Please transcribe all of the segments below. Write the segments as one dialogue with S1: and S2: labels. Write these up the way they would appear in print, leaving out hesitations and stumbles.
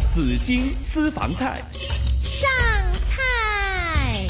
S1: 紫荊私房菜
S2: 上菜。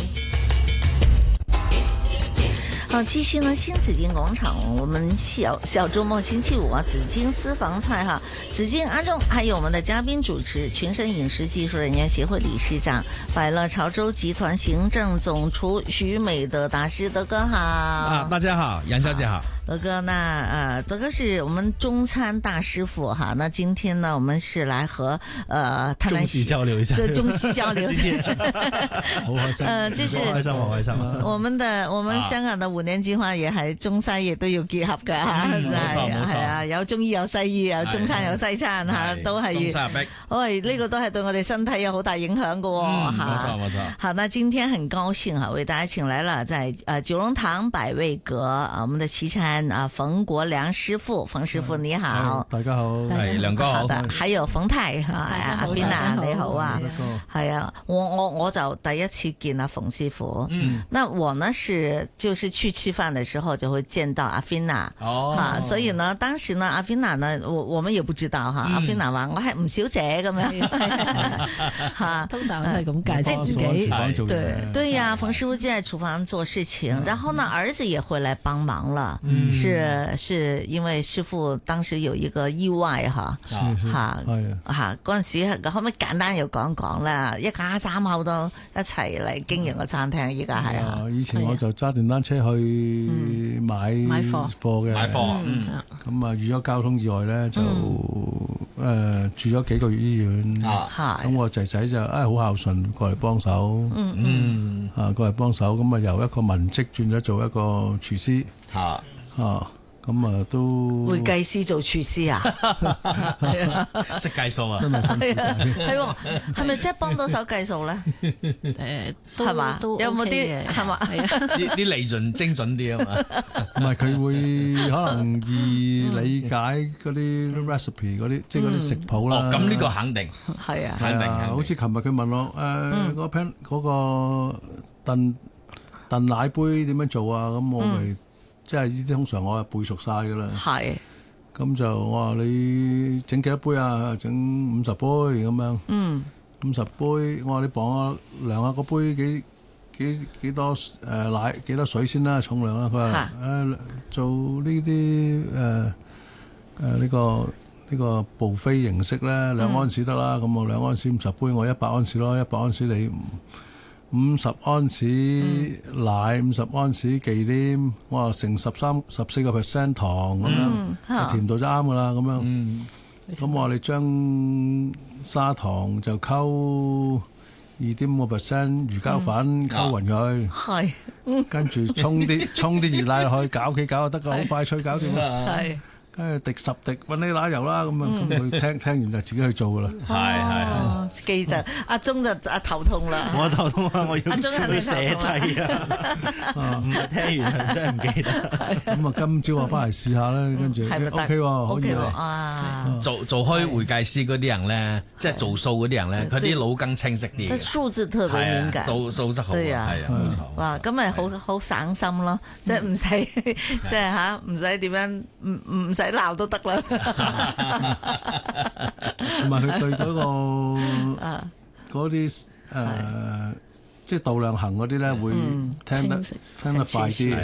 S2: 好，继续呢，新紫荊广场，我们小周末星期五啊，紫荊私房菜哈，紫荊阿忠，还有我们的嘉宾主持，群生饮食技术人员协会理事长，百乐潮州集团行政总厨徐美德大师，德哥好啊，
S3: 大家好，杨小姐好。
S2: 德哥，那德哥是我们中餐大师傅哈。那今天呢，我们是来和他们
S3: 中西交流一下，
S2: 对，中西交流。
S3: 好開心，
S2: 這是
S3: 好開心，好開心。
S2: 我們香港的5年計劃也係中西亦都要結合㗎嚇，
S3: 冇錯，
S2: 啊，有中醫有西醫，有中餐有西餐嚇，都係
S3: 東西合璧。
S2: 喂，呢個都係對我哋身體有好大影響㗎喎嚇。
S3: 冇錯。
S2: 好，那今天很高興哈，為大家請來了在九龍塘百味閣我們的西餐馮國良師傅，馮師傅你好，
S3: 大家好，係梁哥好，
S2: 還有馮太阿邊啊你好啊，係啊，我就第一次見阿馮師傅，那我呢就是去吃飯的時候就會見到阿菲娜，所以呢當時呢阿菲娜呢我們也不知道哈，阿菲娜話我係吳小姐咁樣，
S4: 通常都係咁介紹自己，
S2: 對呀，馮師傅就在廚房做事情，然後呢兒子也回來幫忙了，是因為師傅當時有一個意外哈，嗰陣時可唔可以簡單又講講啦？一家三口都一齊嚟經營個餐廳，依家係啊。
S5: 以前我就揸電單車去買貨嘅，
S3: 買貨，
S5: 咁啊遇咗交通意外咧，就住咗幾個月醫院，咁我仔仔就好孝順，過嚟幫手，過嚟幫手，咁啊由一個文職轉咗做一個廚師，咁啊都
S2: 會計師做廚師啊，
S3: 識計數啊，
S5: 真係辛苦
S2: 係係咪即係幫到手計數咧？係嘛？有冇啲係嘛？
S3: 啲利潤精準啲啊嘛？
S5: 唔係佢會可能易理解嗰啲 recipe 嗰啲，即係嗰啲食譜啦。
S3: 咁呢個肯定
S2: 係啊，
S3: 肯定。
S5: 好似琴日佢問我嗰個燉奶杯點樣做啊？咁我咪。即係呢啲通常我係背熟晒㗎啦，
S2: 係，
S5: 咁就我話你整幾多杯啊？整50杯咁樣，50杯，我話你幫我量下個杯幾多奶幾多水先啦，重量啦。佢話做呢啲呢個buffet形式咧，2安士得啦。咁我2安士50杯，我100安士咯，100安士你50安士奶，50安士忌廉，我話乘14% 糖咁樣，甜度就啱噶啦咁樣。咁我話你將砂糖就溝2.5% 魚膠粉溝勻佢，
S2: 係，
S5: 跟住沖啲熱奶落去攪幾攪就得噶，好快脆搞掂啦。
S2: 係。
S5: 跟住滴10滴搵啲奶油啦，咁佢聽完就自己去做噶啦。
S3: 係
S2: 記得阿鐘就頭痛啦。
S3: 我頭痛啊！我要去寫低
S5: 啊！
S3: 唔係聽完真係唔記得。
S5: 咁啊，今朝我翻嚟試下啦，跟住 OK 喎，可以
S2: 啊！
S3: 做開會計師嗰啲人咧，即係做數嗰啲人咧，佢啲腦筋清晰啲。
S2: 佢數字特別敏感，
S3: 素質好，係啊，冇錯。
S2: 哇！咁咪好省心咯，即係唔使即係嚇，唔使點樣，唔使鬧都得啦。
S5: 同埋佢對嗰啲即係度量衡嗰啲咧，會聽得快啲。